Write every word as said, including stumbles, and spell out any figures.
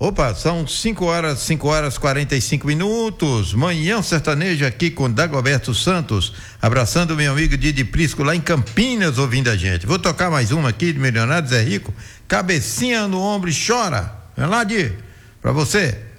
Opa, são cinco horas, cinco horas quarenta e cinco minutos. Manhã sertaneja aqui com Dagoberto Santos, abraçando meu amigo Didi Prisco lá em Campinas, ouvindo a gente. Vou tocar mais uma aqui de Milionários é Rico. Cabecinha no ombro e chora. Vai lá, Di, pra você.